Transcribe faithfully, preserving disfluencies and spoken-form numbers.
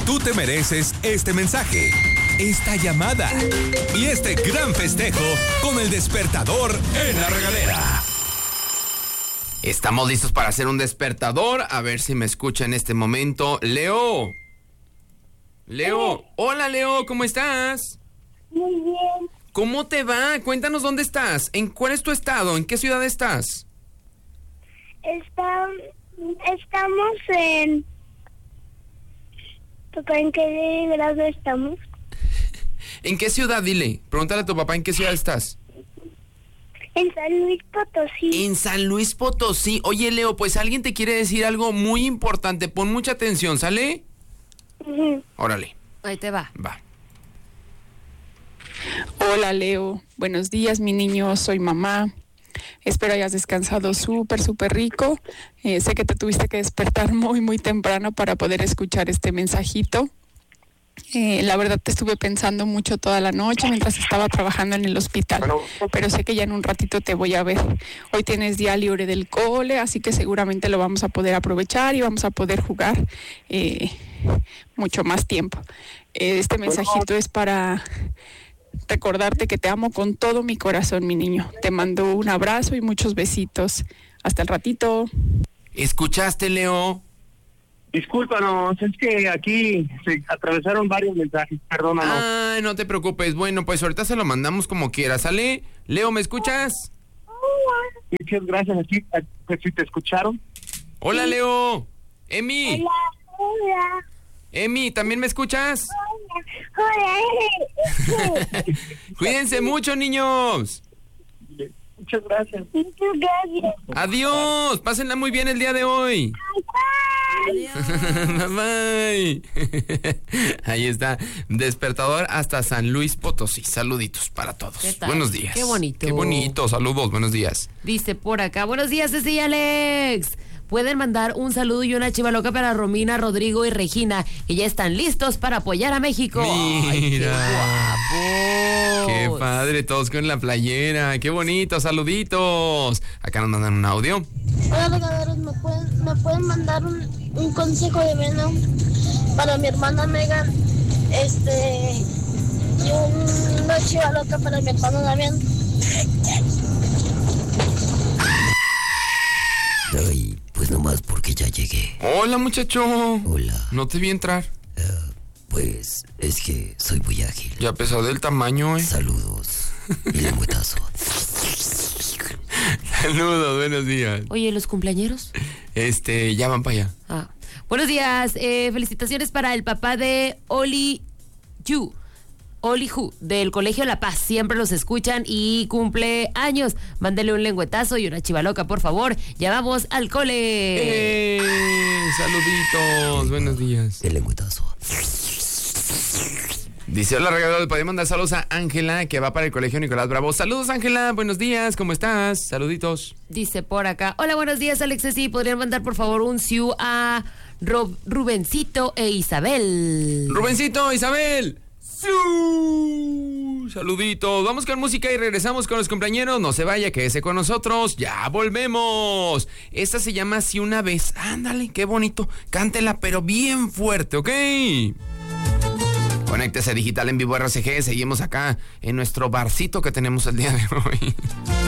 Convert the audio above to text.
Tú te mereces este mensaje, esta llamada y este gran festejo con el despertador en la regadera. Estamos listos para hacer un despertador. A ver si me escucha en este momento. Leo. Leo. Hola, Leo. ¿Cómo estás? Muy bien. ¿Cómo te va? Cuéntanos dónde estás. ¿En cuál es tu estado? ¿En qué ciudad estás? Está, estamos en... Papá, ¿en qué grado estamos? ¿En qué ciudad? Dile. Pregúntale a tu papá en qué ciudad estás. En San Luis Potosí. En San Luis Potosí. Oye, Leo, pues alguien te quiere decir algo muy importante. Pon mucha atención, ¿sale? Uh-huh. Órale. Ahí te va. Va. Hola, Leo. Buenos días, mi niño. Soy mamá. Espero hayas descansado súper, súper rico. Eh, sé que te tuviste que despertar muy, muy temprano para poder escuchar este mensajito. Eh, la verdad te estuve pensando mucho toda la noche mientras estaba trabajando en el hospital, pero sé que ya en un ratito te voy a ver. Hoy tienes día libre del cole, así que seguramente lo vamos a poder aprovechar y vamos a poder jugar eh, mucho más tiempo. Eh, este mensajito es para recordarte que te amo con todo mi corazón, mi niño. Te mando un abrazo y muchos besitos. Hasta el ratito. ¿Escuchaste, Leo? Discúlpanos, es que aquí se atravesaron varios mensajes, perdónanos. Ay, no te preocupes. Bueno, pues ahorita se lo mandamos como quieras, ¿sale? Leo, ¿me escuchas? Muchas gracias, aquí, pues si te escucharon. Hola, Leo. Emi. Hola, hola. Emi, ¿también me escuchas? Hola, hola. Cuídense mucho, niños. Muchas gracias. Muchas gracias. Adiós. Pásenla muy bien el día de hoy. Bye bye. Ahí está, despertador hasta San Luis Potosí. Saluditos para todos. ¿Qué tal? Buenos días. Qué bonito. Qué bonito, saludos, buenos días. Dice por acá, buenos días, Ceci y Alex. Pueden mandar un saludo y una chiva loca para Romina, Rodrigo y Regina, que ya están listos para apoyar a México. Mira. ¡Ay, qué guapos! Qué padre, todos con la playera. Qué bonito, saluditos. Acá nos mandan un audio. Hola, regaderos, ¿me pueden, me pueden mandar un, un consejo de Venom para mi hermana Megan? Este... Y un, una chiva loca para mi hermano Damián. Ay, pues nomás porque ya llegué. Hola, muchacho. Hola. No te vi entrar. Uh, pues es que soy muy ágil. Ya a pesar del tamaño, eh. Saludos. Y lengüetazo. Saludos, buenos días. Oye, ¿los cumpleañeros? Este, ya van para allá. Ah. Buenos días, eh, felicitaciones para el papá de Oli Yu. Oli Hu, del Colegio La Paz, siempre los escuchan y cumple años. Mándele un lengüetazo y una chiva loca, por favor. Ya vamos al cole. ¡Eh! Saluditos, buenos días. El lengüetazo. Dice, hola, regalador, ¿podría mandar saludos a Ángela, que va para el Colegio Nicolás Bravo? Saludos, Ángela, buenos días, ¿cómo estás? Saluditos. Dice por acá, hola, buenos días, Alex. Sí, podrían mandar, por favor, un siu a Rob, Rubencito e Isabel. Rubencito, Isabel. ¡Siu! Saluditos, vamos con música y regresamos con los cumpleañeros. No se vaya, quédese con nosotros, ya volvemos. Esta se llama Si una vez. Ándale, qué bonito. Cántela, pero bien fuerte, ¿ok? Conéctese Digital en Vivo R C G. Seguimos acá en nuestro barcito que tenemos el día de hoy.